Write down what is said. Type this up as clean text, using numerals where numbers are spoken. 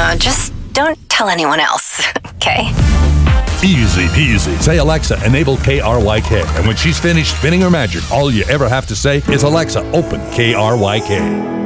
Just don't tell anyone else, okay? Easy peasy. Say, Alexa, enable KRYK. And when she's finished spinning her magic, all you ever have to say is, Alexa, open KRYK.